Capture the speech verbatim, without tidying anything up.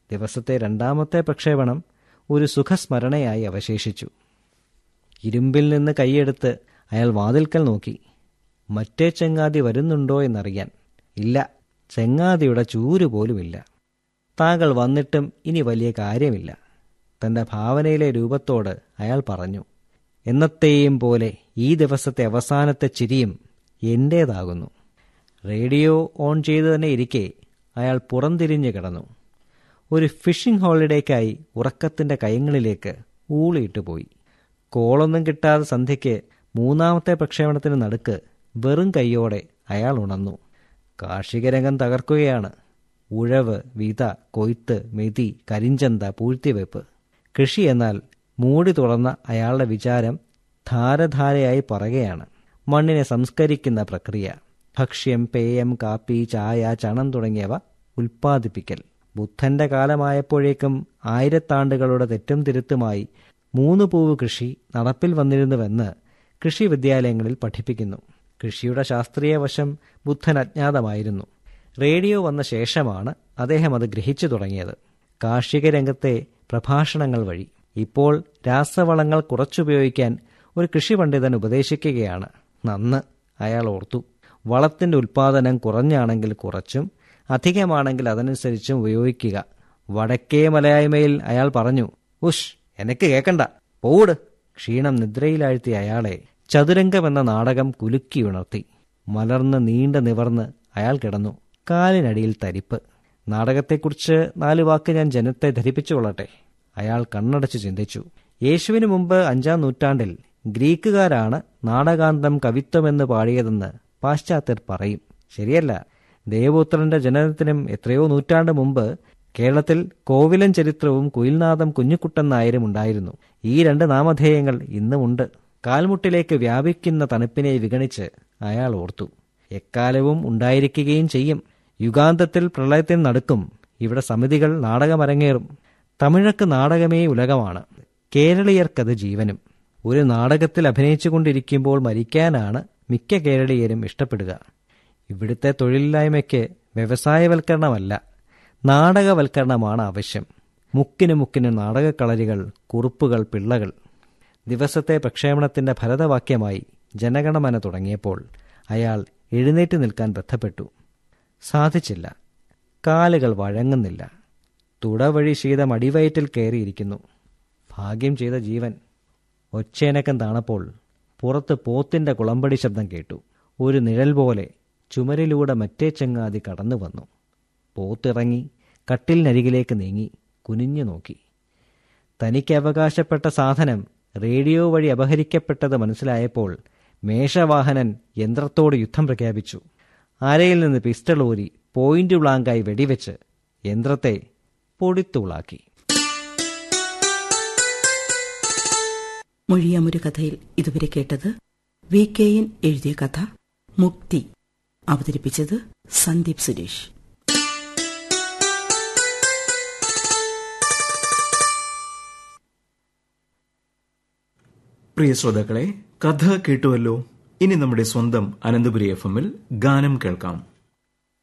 ദിവസത്തെ രണ്ടാമത്തെ പ്രക്ഷേപണം ഒരു സുഖസ്മരണയായി അവശേഷിച്ചു. ഇരുമ്പിൽ നിന്ന് കൈയെടുത്ത് അയാൾ വാതിൽക്കൽ നോക്കി. മറ്റേ ചങ്ങാതി വരുന്നുണ്ടോ എന്നറിയാൻ. ഇല്ല, ചങ്ങാതിയുടെ ചൂര് പോലുമില്ല. താങ്കൾ വന്നിട്ടും ഇനി വലിയ കാര്യമില്ല. തൻ്റെ ഭാവനയിലെ രൂപത്തോട് അയാൾ പറഞ്ഞു. എന്നത്തെയും പോലെ ഈ ദിവസത്തെ അവസാനത്തെ ചിരിയും എൻ്റേതാകുന്നു. റേഡിയോ ഓൺ ചെയ്തു തന്നെ ഇരിക്കെ അയാൾ പുറംതിരിഞ്ഞു കിടന്നു. ഒരു ഫിഷിംഗ് ഹോളിഡേക്കായി ഉറക്കത്തിൻ്റെ കയങ്ങളിലേക്ക് ഊളിയിട്ട് പോയി. കോളൊന്നും കിട്ടാതെ സന്ധ്യയ്ക്ക് മൂന്നാമത്തെ പ്രക്ഷേപണത്തിന് നടുക്ക് വെറും കൈയോടെ അയാൾ ഉണർന്നു. കാർഷികരംഗം തകർക്കുകയാണ്. ഉഴവ്, വിത, കൊയ്ത്ത്, മെതി, കരിഞ്ചന്ത, പൂഴ്ത്തിവെപ്പ്. കൃഷി എന്നാൽ മൂടി തുറന്ന അയാളുടെ വിചാരം ധാരധാരയായി പറയുകയാണ്. മണ്ണിനെ സംസ്കരിക്കുന്ന പ്രക്രിയ, ഭക്ഷ്യം, പേയം, കാപ്പി, ചായ, ചണം തുടങ്ങിയവ ഉൽപ്പാദിപ്പിക്കൽ. ബുദ്ധന്റെ കാലമായപ്പോഴേക്കും ആയിരത്താണ്ടുകളുടെ തെറ്റും തിരുത്തുമായി മൂന്ന് പൂവ് കൃഷി നടപ്പിൽ വന്നിരുന്നുവെന്ന് കൃഷി വിദ്യാലയങ്ങളിൽ പഠിപ്പിക്കുന്നു. കൃഷിയുടെ ശാസ്ത്രീയ വശം ബുദ്ധൻ അജ്ഞാതമായിരുന്നു. റേഡിയോ വന്ന ശേഷമാണ് അദ്ദേഹം അത് ഗ്രഹിച്ചു തുടങ്ങിയത്. കാർഷിക രംഗത്തെ പ്രഭാഷണങ്ങൾ വഴി. ഇപ്പോൾ രാസവളങ്ങൾ കുറച്ചുപയോഗിക്കാൻ ഒരു കൃഷി പണ്ഡിതൻ ഉപദേശിക്കുകയാണ്. നന്ന്, അയാൾ ഓർത്തു. വളത്തിന്റെ ഉൽപ്പാദനം കുറഞ്ഞാണെങ്കിൽ കുറച്ചും അധികമാണെങ്കിൽ അതനുസരിച്ചും ഉപയോഗിക്കുക. വടക്കേ മലയായ്മയിൽ അയാൾ പറഞ്ഞു, ഉഷ്, എനിക്ക് കേക്കണ്ട, പോട്. ക്ഷീണം നിദ്രയിലാഴ്ത്തിയ അയാളെ ചതുരംഗമെന്ന നാടകം കുലുക്കിയുണർത്തി. മലർന്ന് നീണ്ട നിവർന്ന് അയാൾ കിടന്നു. കാലിനടിയിൽ തരിപ്പ്. നാടകത്തെക്കുറിച്ച് നാലു വാക്ക് ഞാൻ ജനത്തെ ധരിപ്പിച്ചുകൊള്ളട്ടെ. അയാൾ കണ്ണടച്ച് ചിന്തിച്ചു. യേശുവിന് മുമ്പ് അഞ്ചാം നൂറ്റാണ്ടിൽ ഗ്രീക്കുകാരാണ് നാടകാന്തം കവിത്വമെന്ന് പാടിയതെന്ന് പാശ്ചാത്യർ പറയും. ശരിയല്ല. ദേവപുത്രന്റെ ജനനത്തിനും എത്രയോ നൂറ്റാണ്ട് മുമ്പ് കേരളത്തിൽ കോവിലൻ ചരിത്രവും കുയിൽനാദം കുഞ്ഞിക്കുട്ടൻ നായരും ഉണ്ടായിരുന്നു. ഈ രണ്ട് നാമധേയങ്ങൾ ഇന്നുമുണ്ട്. കാൽമുട്ടിലേക്ക് വ്യാപിക്കുന്ന തണുപ്പിനെ വിഗണിച്ച് അയാൾ ഓർത്തു. എക്കാലവും ഉണ്ടായിരിക്കുകയും ചെയ്യും. യുഗാന്തത്തിൽ പ്രളയത്തിന് നടുക്കും ഇവിടെ സമിതികൾ നാടകമരങ്ങേറും. തമിഴക്ക് നാടകമേ ഉലകമാണ്, കേരളീയർക്കത് ജീവനും. ഒരു നാടകത്തിൽ അഭിനയിച്ചുകൊണ്ടിരിക്കുമ്പോൾ മരിക്കാനാണ് മിക്ക കേരളീയരും ഇഷ്ടപ്പെടുക. ഇവിടുത്തെ തൊഴിലില്ലായ്മയ്ക്ക് വ്യവസായവൽക്കരണമല്ല, നാടകവൽക്കരണമാണ് ആവശ്യം. മുക്കിന് മുക്കിന് നാടകക്കളരികൾ, കുറുപ്പുകൾ, പിള്ളകൾ. ദിവസത്തെ പ്രക്ഷേപണത്തിന്റെ ഭരതവാക്യമായി ജനഗണമന തുടങ്ങിയപ്പോൾ അയാൾ എഴുന്നേറ്റ് നിൽക്കാൻ ബന്ധപ്പെട്ടു. സാധിച്ചില്ല. കാലുകൾ വഴങ്ങുന്നില്ല. തുടവഴി ശീതം അടിവയറ്റിൽ കയറിയിരിക്കുന്നു. ഭാഗ്യം ചെയ്ത ജീവൻ. ഒച്ചേനക്കം താണപ്പോൾ പുറത്ത് പോത്തിന്റെ കുളമ്പടി ശബ്ദം കേട്ടു. ഒരു നിഴൽ പോലെ ചുമരിലൂടെ മറ്റേ ചങ്ങാതി കടന്നു വന്നു. പോത്തിറങ്ങി കട്ടിലിനരികിലേക്ക് നീങ്ങി കുനിഞ്ഞു നോക്കി. തനിക്ക് അവകാശപ്പെട്ട സാധനം റേഡിയോ വഴി അപഹരിക്കപ്പെട്ടത് മനസ്സിലായപ്പോൾ മേഷവാഹനൻ യന്ത്രത്തോട് യുദ്ധം പ്രഖ്യാപിച്ചു. അരയിൽ നിന്ന് പിസ്റ്റൾ ഊരി പോയിന്റ് ബ്ലാങ്കായി വെടിവെച്ച് യന്ത്രത്തെ പൊടിത്തൂളാക്കി. മൊഴിയാമൊരു കഥയിൽ ഇതുവരെ കേട്ടത് വി കെ എൻ എഴുതിയ കഥ മുക്തി. അവതരിപ്പിച്ചത് സന്ദീപ് സുരേഷ്. പ്രിയ ശ്രോതാക്കളെ, കഥ കേട്ടുവല്ലോ. ഇനി നമ്മുടെ സ്വന്തം അനന്തപുരി എഫ് എമ്മിൽ ഗാനം കേൾക്കാം.